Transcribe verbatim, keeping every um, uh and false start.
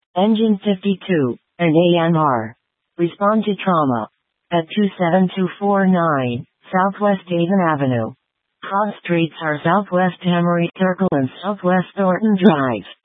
Engine fifty-two, and A M R. Respond to trauma. At two seven two four nine, Southwest Avon Avenue. Cross streets are Southwest Emery Circle and Southwest Thornton Drive.